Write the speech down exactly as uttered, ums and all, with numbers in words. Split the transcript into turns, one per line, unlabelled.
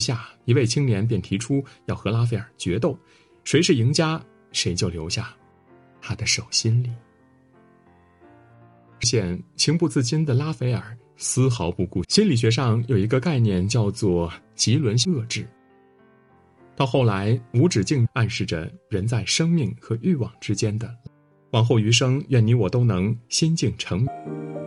下，一位青年便提出要和拉斐尔决斗，谁是赢家，谁就留下他的手心里。现情不自禁的拉斐尔丝毫不顾。心理学上有一个概念叫做棘轮遏制，到后来无止境暗示着人在生命和欲望之间的往后余生，愿你我都能心境成。